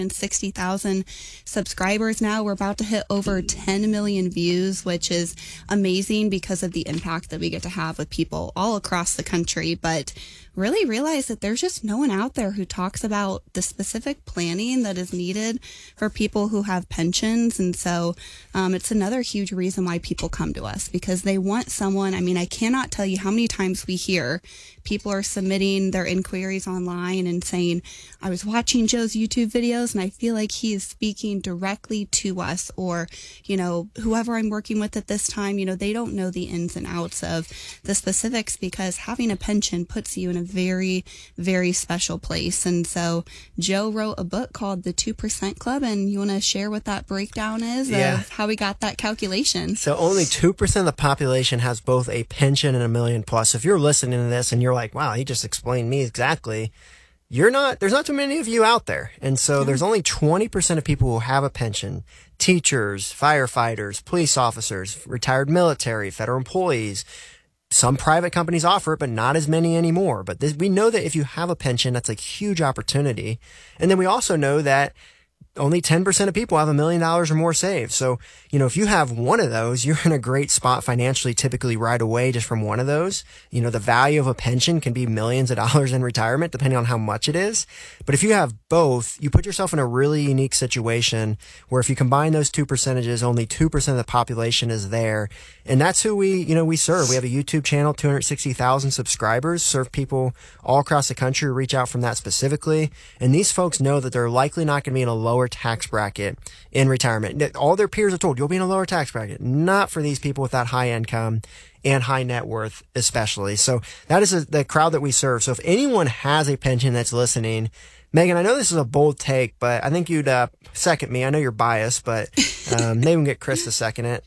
260,000 subscribers now. We're about to hit over 10 million views, which is amazing because of the impact that we get to have with people all across the country. But really realize that there's just no one out there who talks about the specific planning that is needed for people who have pensions. And so it's another huge reason why people come to us, because they want someone. I mean, I cannot tell you how many times we hear people are submitting their inquiries online and saying, I was watching Joe's YouTube videos and I feel like he is speaking directly to us, or, whoever I'm working with at this time, they don't know the ins and outs of the specifics, because having a pension puts you in a very, very special place. And so Joe wrote a book called The 2% Club, and you want to share what that breakdown is of how we got that calculation? So only 2% of the population has both a pension and $1 million plus. If you're listening to this and you're like, wow, he just explained me exactly, there's not too many of you out there. And so there's only 20% of people who have a pension. Teachers, firefighters, police officers, retired military, federal employees. Some private companies offer it, but not as many anymore. But we know that if you have a pension, that's a huge opportunity. And then we also know that only 10% of people have $1 million or more saved. So, if you have one of those, you're in a great spot financially, typically right away, just from one of those. The value of a pension can be millions of dollars in retirement, depending on how much it is. But if you have both, you put yourself in a really unique situation where if you combine those two percentages, only 2% of the population is there. And that's who we serve. We have a YouTube channel, 260,000 subscribers, serve people all across the country, reach out from that specifically. And these folks know that they're likely not going to be in a lower tax bracket in retirement. All their peers are told, you'll be in a lower tax bracket. Not for these people with that high income and high net worth especially. So that is the crowd that we serve. So if anyone has a pension that's listening, Megan, I know this is a bold take, but I think you'd second me. I know you're biased, but maybe we can get Chris to second it.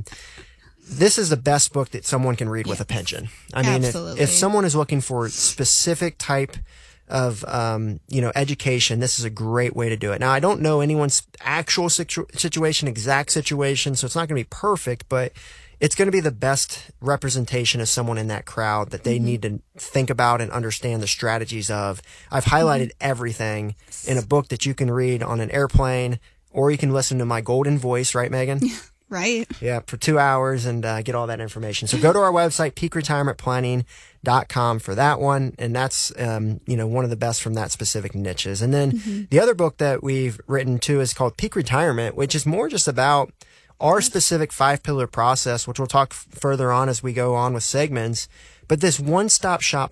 This is the best book that someone can read with a pension. I mean, if someone is looking for specific type education, this is a great way to do it. Now, I don't know anyone's actual situation, exact situation, so it's not going to be perfect, but it's going to be the best representation of someone in that crowd that they need to think about and understand the strategies of. I've highlighted everything in a book that you can read on an airplane, or you can listen to my golden voice, right, Megan? Right. Yeah, for 2 hours and get all that information. So go to our website, peakretirementplanning.com for that one. And that's, one of the best from that specific niches. And then the other book that we've written too is called Peak Retirement, which is more just about our specific 5-pillar process, which we'll talk further on as we go on with segments. But this one-stop shop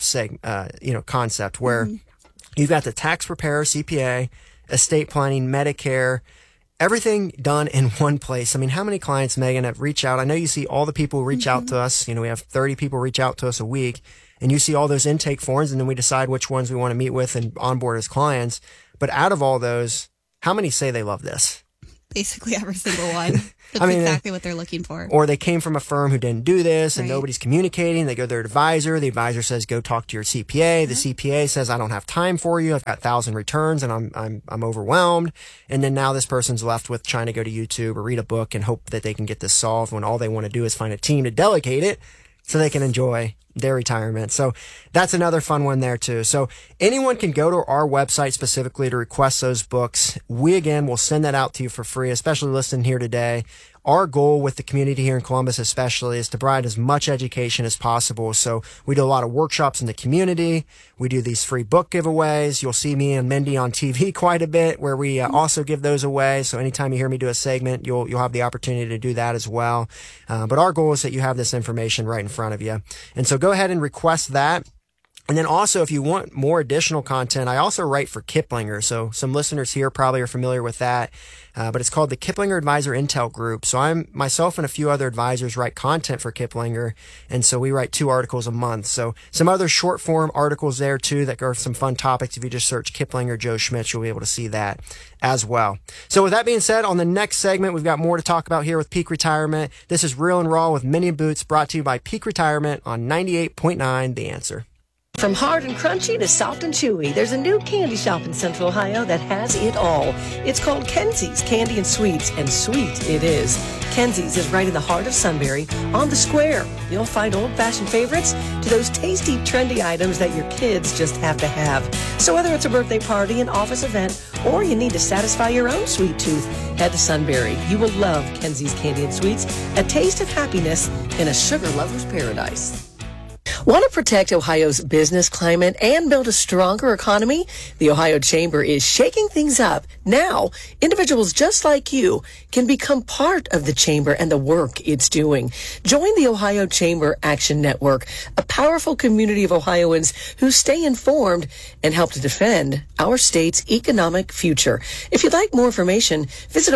concept where you've got the tax preparer, CPA, estate planning, Medicare, everything done in one place. I mean, how many clients, Megan, have reached out? I know you see all the people who reach out to us. We have 30 people reach out to us a week, and you see all those intake forms, and then we decide which ones we want to meet with and onboard as clients. But out of all those, how many say they love this? Basically every single one. That's exactly what they're looking for. Or they came from a firm who didn't do this and nobody's communicating. They go to their advisor. The advisor says, go talk to your CPA. The CPA says, I don't have time for you. I've got 1,000 returns and I'm overwhelmed. And then now this person's left with trying to go to YouTube or read a book and hope that they can get this solved when all they want to do is find a team to delegate it so they can enjoy their retirement. So that's another fun one there too. So anyone can go to our website specifically to request those books. We, again, will send that out to you for free, especially listening here today. Our goal with the community here in Columbus especially is to provide as much education as possible. So we do a lot of workshops in the community. We do these free book giveaways. You'll see me and Mindy on TV quite a bit where we also give those away. So anytime you hear me do a segment, you'll have the opportunity to do that as well. But our goal is that you have this information right in front of you. And so go ahead and request that. And then also, if you want more additional content, I also write for Kiplinger. So some listeners here probably are familiar with that. But it's called the Kiplinger Advisor Intel Group. So I'm myself and a few other advisors write content for Kiplinger. And so we write 2 articles a month. So some other short form articles there too that are some fun topics. If you just search Kiplinger Joe Schmitz, you'll be able to see that as well. So with that being said, on the next segment, we've got more to talk about here with Peak Retirement. This is Real and Raw with Mindy and Boots, brought to you by Peak Retirement on 98.9 The Answer. From hard and crunchy to soft and chewy, there's a new candy shop in Central Ohio that has it all. It's called Kenzie's Candy and Sweets, and sweet it is. Kenzie's is right in the heart of Sunbury, on the square. You'll find old-fashioned favorites to those tasty, trendy items that your kids just have to have. So whether it's a birthday party, an office event, or you need to satisfy your own sweet tooth, head to Sunbury. You will love Kenzie's Candy and Sweets, a taste of happiness in a sugar lover's paradise. Want to protect Ohio's business climate and build a stronger economy? The Ohio Chamber is shaking things up. Now, individuals just like you can become part of the Chamber and the work it's doing. Join the Ohio Chamber Action Network, a powerful community of Ohioans who stay informed and help to defend our state's economic future. If you'd like more information, visit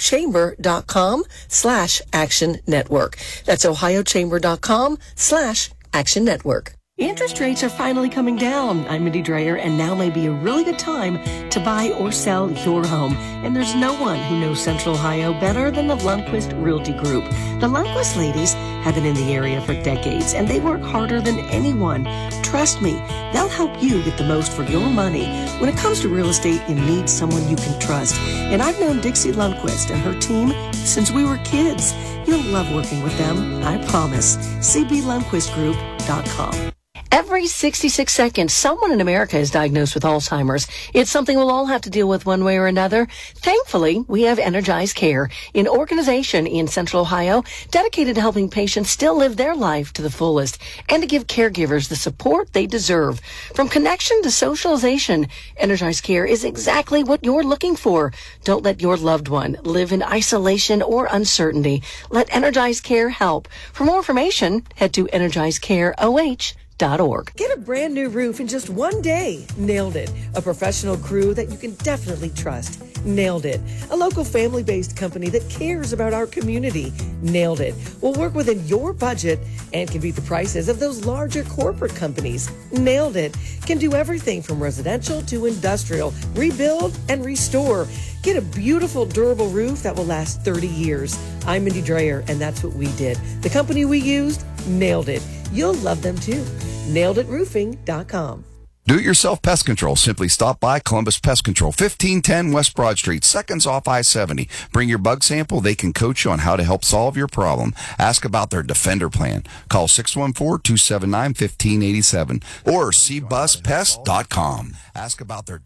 ohiochamber.com/action network. That's ohiochamber.com/Action Network. Interest rates are finally coming down. I'm Mindy Dreyer, and now may be a really good time to buy or sell your home. And there's no one who knows Central Ohio better than the Lundquist Realty Group. The Lundquist ladies have been in the area for decades, and they work harder than anyone. Trust me, they'll help you get the most for your money. When it comes to real estate, you need someone you can trust. And I've known Dixie Lundquist and her team since we were kids. You'll love working with them, I promise. CBLundquistGroup.com. Every 66 seconds, someone in America is diagnosed with Alzheimer's. It's something we'll all have to deal with one way or another. Thankfully, we have Energize Care, an organization in Central Ohio dedicated to helping patients still live their life to the fullest and to give caregivers the support they deserve. From connection to socialization, Energize Care is exactly what you're looking for. Don't let your loved one live in isolation or uncertainty. Let Energize Care help. For more information, head to EnergizeCareOH.org. Get a brand new roof in just one day. Nailed it. A professional crew that you can definitely trust. Nailed it. A local family-based company that cares about our community. Nailed it. Will work within your budget and can beat the prices of those larger corporate companies. Nailed it. Can do everything from residential to industrial. Rebuild and restore. Get a beautiful, durable roof that will last 30 years. I'm Mindy Dreyer, and that's what we did. The company we used, nailed it. You'll love them too. NailedItRoofing.com. Do-it-yourself pest control. Simply stop by Columbus Pest Control, 1510 West Broad Street, seconds off I-70. Bring your bug sample. They can coach you on how to help solve your problem. Ask about their Defender plan. Call 614-279-1587 or cbuspest.com. Ask about their...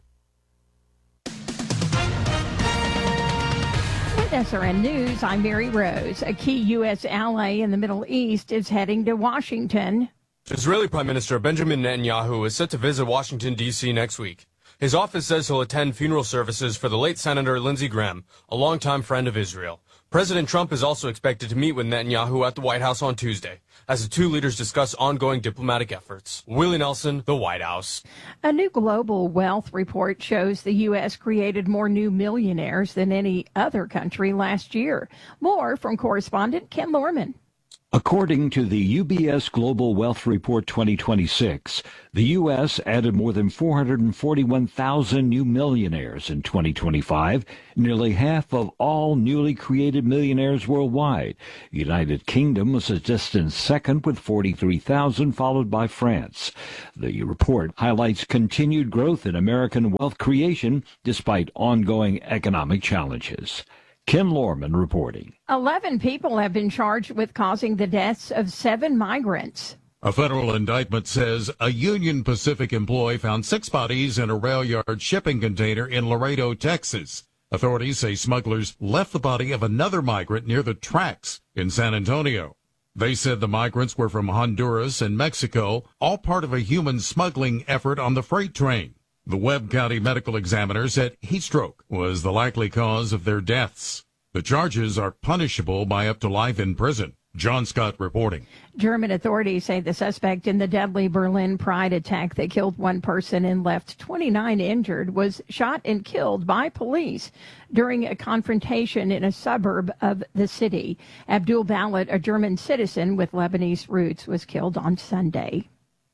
With SRN News, I'm Mary Rose. A key U.S. ally in the Middle East is heading to Washington. Israeli Prime Minister Benjamin Netanyahu is set to visit Washington, D.C. next week. His office says he'll attend funeral services for the late Senator Lindsey Graham, a longtime friend of Israel. President Trump is also expected to meet with Netanyahu at the White House on Tuesday, as the two leaders discuss ongoing diplomatic efforts. Willie Nelson, the White House. A new global wealth report shows the U.S. created more new millionaires than any other country last year. More from correspondent Ken Lorman. According to the UBS Global Wealth Report 2026, the U.S. added more than 441,000 new millionaires in 2025, nearly half of all newly created millionaires worldwide. United Kingdom was a distant second with 43,000, followed by France. The report highlights continued growth in American wealth creation despite ongoing economic challenges. Ken Lorman reporting. 11 people have been charged with causing the deaths of 7 migrants. A federal indictment says a Union Pacific employee found 6 bodies in a rail yard shipping container in Laredo, Texas. Authorities say smugglers left the body of another migrant near the tracks in San Antonio. They said the migrants were from Honduras and Mexico, all part of a human smuggling effort on the freight train. The Webb County medical examiner said heat stroke was the likely cause of their deaths. The charges are punishable by up to life in prison. John Scott reporting. German authorities say the suspect in the deadly Berlin Pride attack that killed 1 person and left 29 injured was shot and killed by police during a confrontation in a suburb of the city. Abdul Balat, a German citizen with Lebanese roots, was killed on Sunday.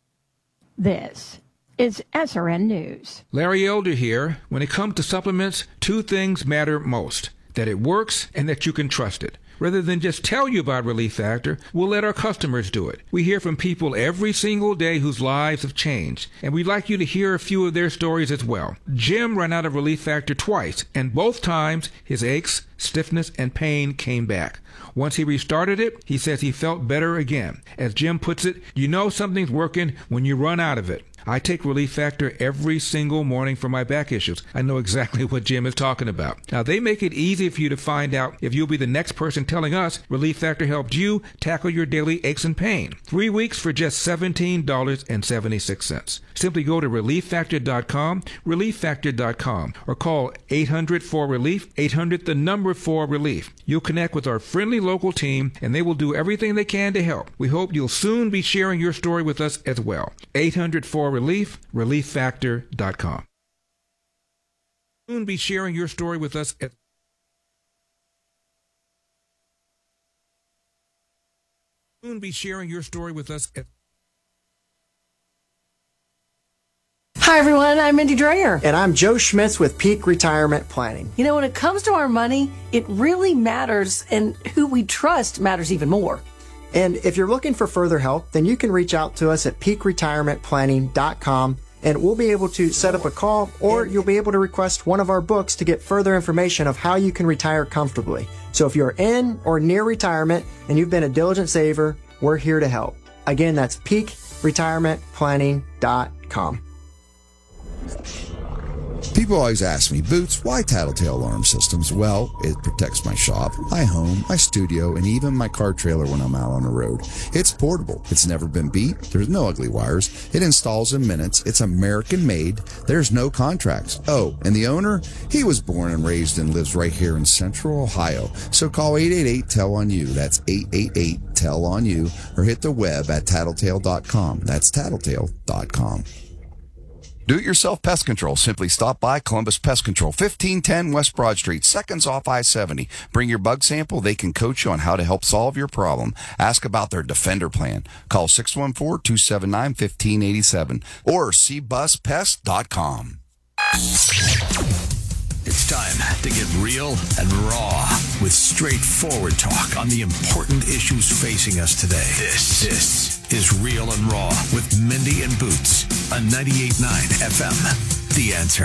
This is SRN News. Larry Elder here. When it comes to supplements, 2 things matter most: that it works and that you can trust it. Rather than just tell you about Relief Factor, we'll let our customers do it. We hear from people every single day whose lives have changed, and we'd like you to hear a few of their stories as well. Jim ran out of Relief Factor twice, and both times his aches, stiffness, and pain came back. Once he restarted it, he says he felt better again. As Jim puts it, you know something's working when you run out of it. I take Relief Factor every single morning for my back issues. I know exactly what Jim is talking about. Now, they make it easy for you to find out if you'll be the next person telling us Relief Factor helped you tackle your daily aches and pain. 3 weeks for just $17.76. Simply go to ReliefFactor.com, ReliefFactor.com, or call 800-4RELIEF, 800 the number 4-RELIEF. You'll connect with our friendly local team, and they will do everything they can to help. We hope you'll soon be sharing your story with us as well. 800-4RELIEF, ReliefFactor.com. Soon be sharing your story with us at soon be sharing your story with us at Hi, everyone. I'm Mindy Dreyer. And I'm Joe Schmitz with Peak Retirement Planning. You know, when it comes to our money, it really matters, and who we trust matters even more. And if you're looking for further help, then you can reach out to us at peakretirementplanning.com, and we'll be able to set up a call, or you'll be able to request one of our books to get further information of how you can retire comfortably. So if you're in or near retirement and you've been a diligent saver, we're here to help. Again, that's peakretirementplanning.com. People always ask me, Boots, why Tattletale Alarm Systems? Well, it protects my shop, my home, my studio, and even my car trailer when I'm out on the road. It's portable. It's never been beat. There's no ugly wires. It installs in minutes. It's American made. There's no contracts. Oh, and the owner? He was born and raised and lives right here in Central Ohio. So call 888-TELL-ON-YOU. That's 888-TELL-ON-YOU, or hit the web at tattletale.com. That's tattletale.com. Do-it-yourself pest control. Simply stop by Columbus Pest Control, 1510 West Broad Street, seconds off I-70. Bring your bug sample. They can coach you on how to help solve your problem. Ask about their Defender plan. Call 614-279-1587 or cbuspest.com. It's time to get real and raw with straightforward talk on the important issues facing us today. This is Real and Raw with Mindy and Boots on 98.9 FM. The Answer.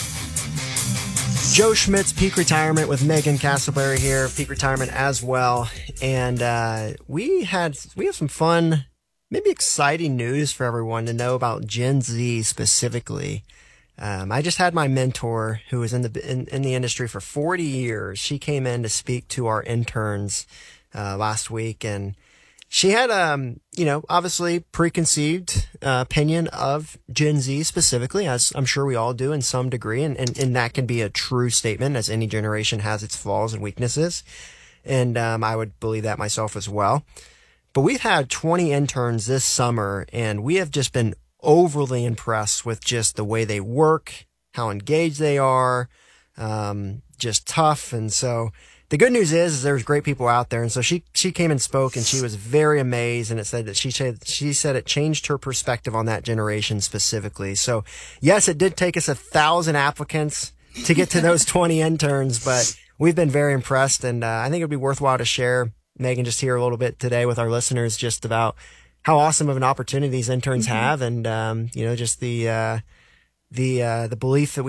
Joe Schmidt's Peak Retirement with Megan Castleberry here, Peak Retirement as well. And we have some fun, maybe exciting news for everyone to know about Gen Z specifically. I just had my mentor who was in the industry for 40 years. She came in to speak to our interns last week, and she had obviously preconceived opinion of Gen Z specifically, as I'm sure we all do in some degree, and that can be a true statement, as any generation has its flaws and weaknesses, and I would believe that myself as well. But we've had 20 interns this summer, and we have just been overly impressed with just the way they work, how engaged they are, just tough. And so the good news is there's great people out there. And so she came and spoke, and she was very amazed. And it said that she said it changed her perspective on that generation specifically. So yes, it did take us 1,000 applicants to get to those 20 interns, but we've been very impressed. And I think it'd be worthwhile to share, Megan, just here a little bit today with our listeners, just about how awesome of an opportunity these interns have, and just the belief that